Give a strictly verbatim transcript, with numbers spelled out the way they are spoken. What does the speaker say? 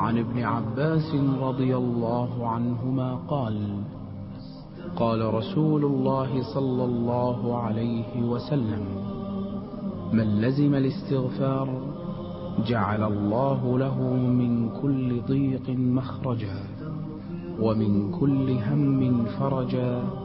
عن ابن عباس رضي الله عنهما قال: قال رسول الله صلى الله عليه وسلم: من لزم الاستغفار جعل الله له من كل ضيق مخرجا، ومن كل هم فرجا،